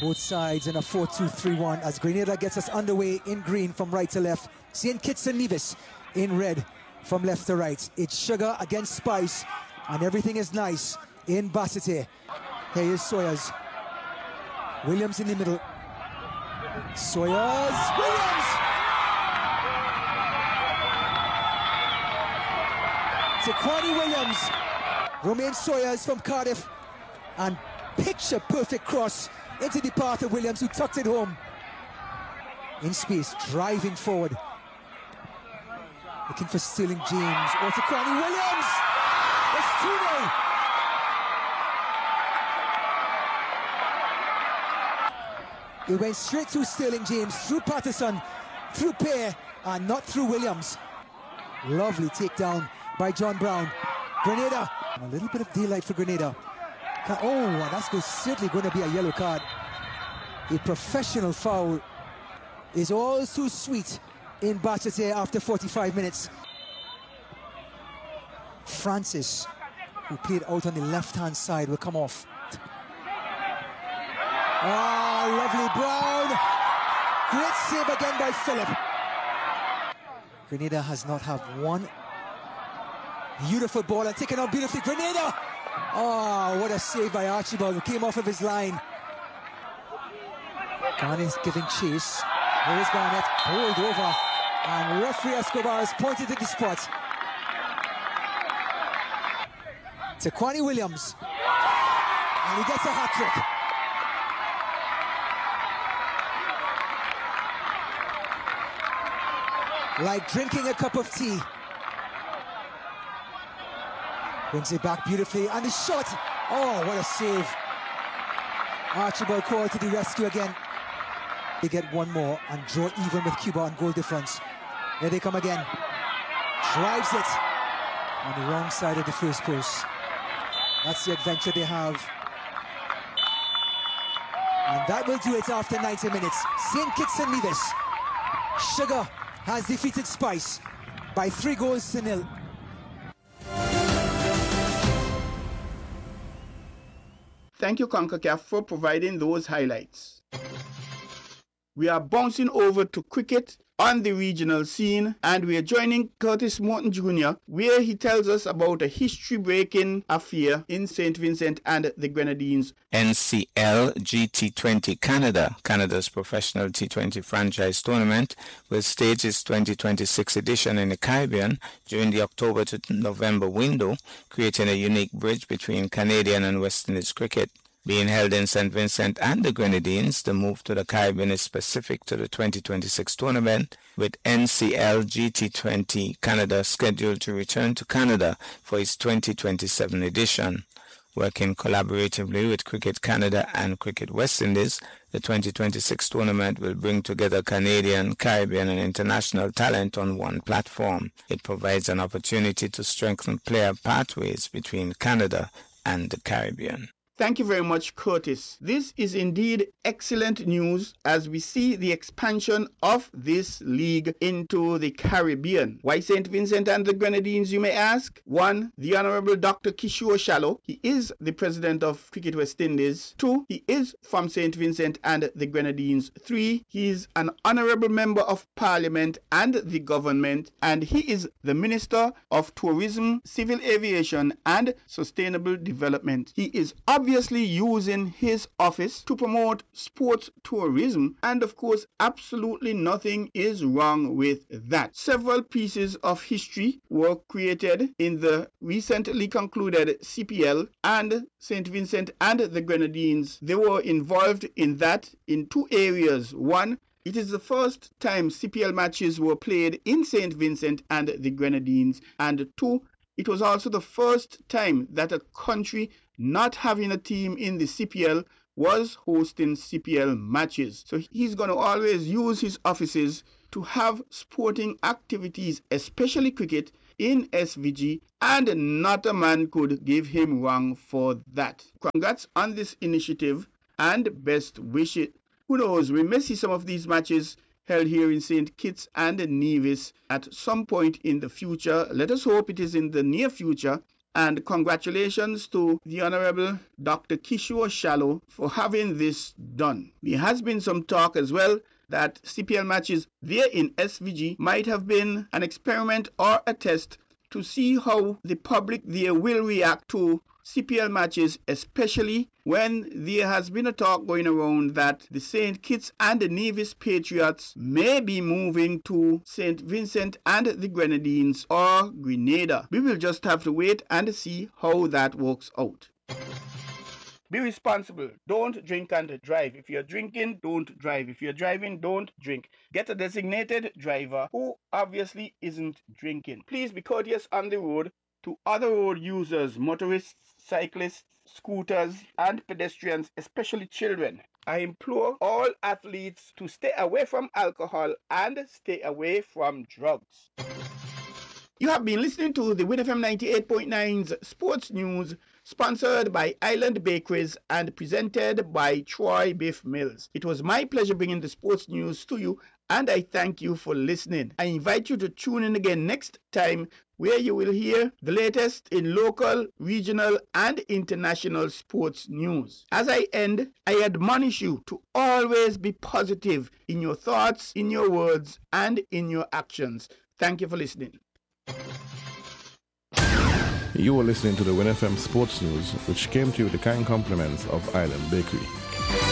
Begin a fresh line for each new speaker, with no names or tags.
Both sides in a 4-2-3-1 as Grenada gets us underway in green from right to left. St. Kitts and Nevis in red from left to right. It's Sugar against Spice, and everything is nice in Basseterre. Here is Sawyers. Williams in the middle. Sawyers, Williams! Tequani Williams. Romain Sawyers from Cardiff. And picture perfect cross into the path of Williams, who tucked it home. In space, driving forward. Looking for Sterling James. Or Tequani Williams! It's 2-0. It went straight through Sterling James, through Patterson, through Pear, and not through Williams. Lovely takedown by John Brown. Grenada, a little bit of daylight for Grenada. Oh, that's certainly going to be a yellow card. A professional foul is all too sweet in Basseterre after 45 minutes. Francis, who played out on the left-hand side, will come off. Ah, lovely Brown. Great save again by Philip. Grenada has not had one beautiful ball and taken out beautifully. Grenada! Oh, what a save by Archibald, who came off of his line. Garnet's giving chase. Here is Garnet, pulled over, and referee Escobar has pointed at the spot. Tequani Williams, and he gets a hat-trick. Like drinking a cup of tea. Brings it back beautifully, and the shot! Oh, what a save. Archibald called to the rescue again. They get one more and draw even with Cuba on goal difference. Here they come again. Drives it on the wrong side of the first post. That's the adventure they have. And that will do it after 90 minutes. St. Kitts and Nevis. Sugar has defeated Spice by 3-0.
Thank you, CONCACAF, for providing those highlights. We are bouncing over to cricket on the regional scene, and we are joining Curtis Morton Jr., where he tells us about a history-breaking affair in St. Vincent and the Grenadines.
NCL GT20 Canada, Canada's professional T20 franchise tournament, will stage its 2026 edition in the Caribbean during the October to November window, creating a unique bridge between Canadian and West Indies cricket. Being held in St. Vincent and the Grenadines, the move to the Caribbean is specific to the 2026 tournament, with NCL GT20 Canada scheduled to return to Canada for its 2027 edition. Working collaboratively with Cricket Canada and Cricket West Indies, the 2026 tournament will bring together Canadian, Caribbean, and international talent on one platform. It provides an opportunity to strengthen player pathways between Canada and the Caribbean.
Thank you very much, Curtis. This is indeed excellent news as we see the expansion of this league into the Caribbean. Why St. Vincent and the Grenadines, you may ask? 1. The Honorable Dr. Kishore Shallow. He is the president of Cricket West Indies. 2. He is from St. Vincent and the Grenadines. 3. He is an honorable member of Parliament and the government, and he is the Minister of Tourism, Civil Aviation and Sustainable Development. He is obviously using his office to promote sports tourism, and of course absolutely nothing is wrong with that. Several pieces of history were created in the recently concluded CPL, and St. Vincent and the Grenadines, they were involved in that in two areas. One, it is the first time CPL matches were played in St. Vincent and the Grenadines, and 2, it was also the first time that a country not having a team in the CPL was hosting CPL matches. So he's going to always use his offices to have sporting activities, especially cricket, in SVG, and not a man could give him wrong for that. Congrats on this initiative and best wishes. Who knows, we may see some of these matches held here in St. Kitts and Nevis at some point in the future. Let us hope it is in the near future, And congratulations to the Honorable Dr. Kishore Shallow for having this done. There has been some talk as well that CPL matches there in SVG might have been an experiment or a test to see how the public there will react to CPL matches, especially when there has been a talk going around that the St. Kitts and the Nevis Patriots may be moving to St. Vincent and the Grenadines or Grenada. We will just have to wait and see how that works out. Be responsible. Don't drink and drive. If you're drinking, don't drive. If you're driving, don't drink. Get a designated driver who obviously isn't drinking. Please be courteous on the road to other road users, motorists, cyclists, scooters, and pedestrians, especially children. I implore all athletes to stay away from alcohol and stay away from drugs. You have been listening to the WIN-FM 98.9's Sports News, sponsored by Island Bakeries and presented by Troy Biff Mills. It was my pleasure bringing the sports news to you, and I thank you for listening. I invite you to tune in again next time, where you will hear the latest in local, regional, and international sports news. As I end, I admonish you to always be positive in your thoughts, in your words, and in your actions. Thank you for listening.
You were listening to the WIN-FM Sports News, which came to you with the kind compliments of Island Bakery.